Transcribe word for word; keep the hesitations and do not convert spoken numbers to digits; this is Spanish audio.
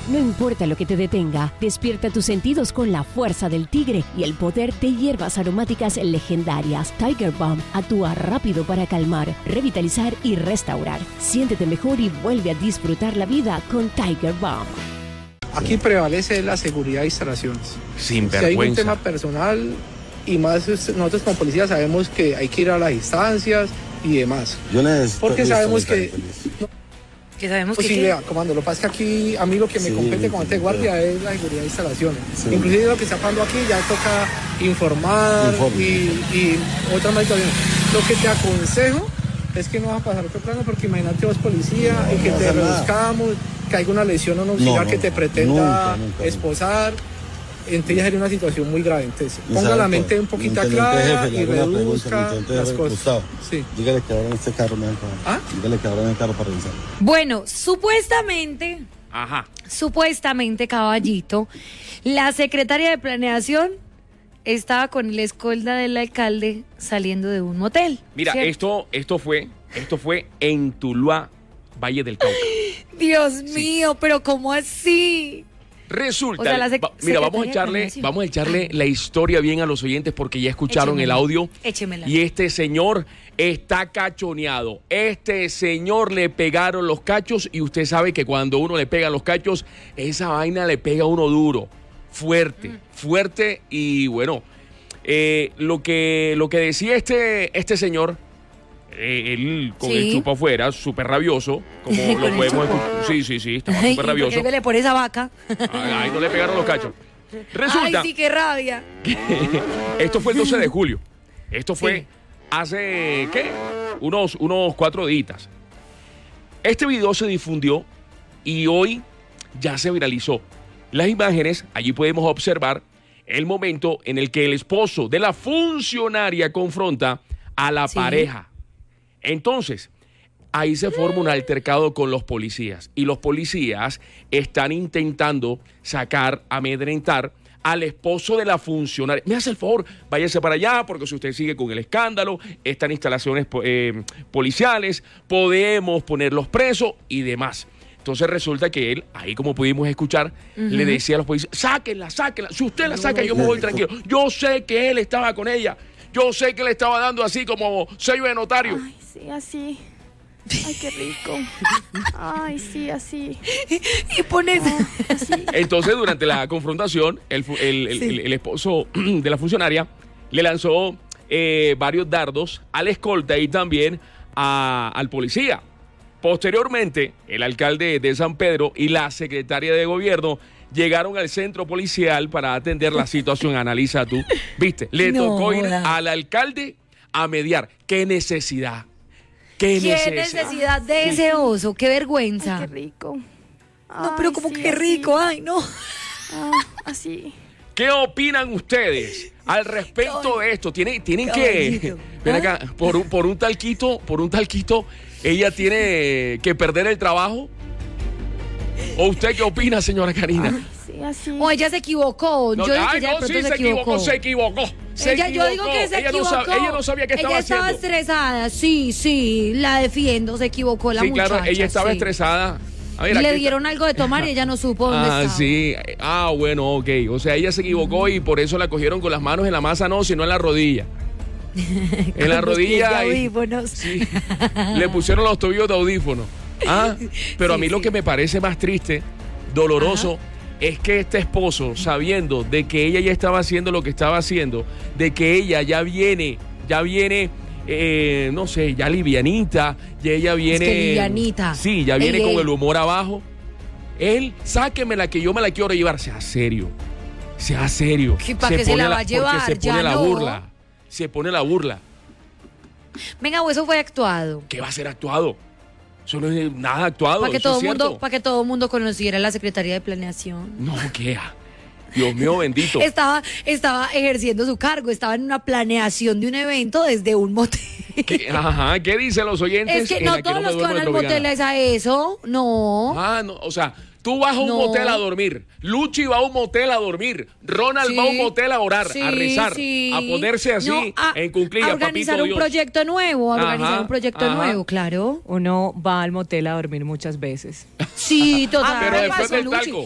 No importa lo que te detenga, despierta tus sentidos con la fuerza del tigre y el poder de hierbas aromáticas legendarias. Tiger Balm actúa rápido para calmar, revitalizar y restaurar. Siéntete mejor y vuelve a disfrutar la vida con Tiger Balm. Aquí prevalece la seguridad de instalaciones. Sin vergüenza. Si hay un tema personal y más nosotros como policía sabemos que hay que ir a las instancias y demás. Yo necesito porque sabemos que... No, que sabemos pues que... sí, vea, comando, lo que pasa es que aquí a mí lo que me sí, compete como ante guardia es la seguridad de instalaciones. Sí. Inclusive lo que está pasando aquí ya toca informar Informe. y, y otras más situaciones. Lo que te aconsejo es que no vas a pasar otro plano porque imagínate vos policía no, y que no te reduzcamos, que hay una lesión o un auxiliar no, no, que te pretenda nunca, nunca, esposar. Entonces ya sería una situación muy grave. Entonces, ponga la mente un poquito clara jefe, y reduzca las cosas. Gustavo, sí. Dígale que ahora en este carro me dan carro. ¿Ah? Dígale que ahora en el carro para revisar. Bueno, supuestamente, Ajá. supuestamente, caballito, la secretaria de planeación estaba con el escolta del alcalde saliendo de un motel. Mira, ¿cierto? esto, esto fue, esto fue en Tuluá, Valle del Cauca. Dios sí. mío, pero ¿cómo así? Resulta, o sea, la va, mira, vamos a echarle, vamos a echarle la historia bien a los oyentes porque ya escucharon Échemela. el audio. Échemela. Y este señor está cachoneado. Este señor le pegaron los cachos y usted sabe que cuando uno le pega los cachos, esa vaina le pega a uno duro, fuerte, mm. fuerte y bueno, eh, lo que lo que decía este este señor. Eh, él con sí. el chupo afuera, súper rabioso, como lo podemos escuchar. Sí, sí, sí, estaba súper rabioso. ¿Por qué le pone esa vaca? Ay, ahí no le pegaron los cachos. Resulta. Ay, sí, qué rabia. Esto fue el doce de julio. Esto fue sí. hace, ¿qué? Unos, unos cuatro días. Este video se difundió y hoy ya se viralizó. Las imágenes, allí podemos observar el momento en el que el esposo de la funcionaria confronta a la sí. pareja. Entonces, ahí se forma un altercado con los policías y los policías están intentando sacar, amedrentar al esposo de la funcionaria. Me hace el favor, váyase para allá porque si usted sigue con el escándalo, están instalaciones eh, policiales, podemos ponerlos presos y demás. Entonces resulta que él, ahí como pudimos escuchar, uh-huh. le decía a los policías, sáquenla, sáquenla, si usted la saca yo me voy tranquilo. Yo sé que él estaba con ella, yo sé que le estaba dando así como sello de notario. Ay, sí, así. Ay, qué rico. Ay, sí, así. Y pones oh, así. Entonces, durante la confrontación, el, el, el, sí. el, el esposo de la funcionaria le lanzó eh, varios dardos al escolta y también a, al policía. Posteriormente, el alcalde de San Pedro y la secretaria de gobierno llegaron al centro policial para atender la situación. Analiza tú, ¿viste? Le no, tocó ir hola. al alcalde a mediar. ¿Qué necesidad? ¿Qué, ¿Qué necesidad? necesidad de sí. ese oso? ¡Qué vergüenza! Ay, qué rico. No, pero como sí, que rico, así. ay, no. Ah, así. ¿Qué opinan ustedes al respecto de esto? Tienen, tienen que... Ven acá, por un, por un talquito, por un talquito, ella tiene que perder el trabajo. ¿O usted qué opina, señora Karina? Ay, sí, así. O ella se equivocó. No, yo digo ay, que ella no, de sí, pronto se se equivocó. equivocó, se equivocó. Se ella, equivocó. Yo digo que se ella equivocó. No sabe, ella no sabía qué estaba ella haciendo. Ella estaba estresada, sí, sí, la defiendo, se equivocó la sí, muchacha. Sí, claro, ella estaba sí. estresada. A ver, le dieron está... algo de tomar y ella no supo dónde ah, estaba. sí. Ah, bueno, ok. O sea, ella se equivocó mm. y por eso la cogieron con las manos en la masa, no, sino en la rodilla. En la rodilla. De audífonos. Sí. Le pusieron los tobillos de audífonos. Ah, pero sí, a mí sí. lo que me parece más triste, doloroso, ajá. es que este esposo, sabiendo de que ella ya estaba haciendo lo que estaba haciendo, de que ella ya viene, ya viene... Eh, no sé, ya livianita, ya ella viene... Es que livianita. Sí, ya viene ey, con ey. el humor abajo. Él, sáquemela que yo me la quiero llevar. Sea serio, sea serio. ¿Para qué se la va a llevar? Porque se pone ya la no. burla, se pone la burla. Venga, o eso fue actuado. ¿Qué va a ser actuado? Eso no es nada actuado, para que eso todo es mundo, para que todo el mundo conociera la Secretaría de Planeación. No, ¿qué? Dios mío bendito. Estaba, estaba ejerciendo su cargo, estaba en una planeación de un evento desde un motel. ¿Qué? Ajá, ¿qué dicen los oyentes? Es que no todos los que van al motel es a eso, no. Ah, no, o sea, tú vas a un no. motel a dormir, Luchi va a un motel a dormir, Ronald sí, va a un motel a orar, sí, a rezar, sí. a ponerse así no, a, en cuclillas, a organizar papito un Dios. proyecto nuevo, a organizar ajá, un proyecto ajá. nuevo, claro. Uno va al motel a dormir muchas veces. Sí, total. Ah, pero después pasó, del Luchi. talco.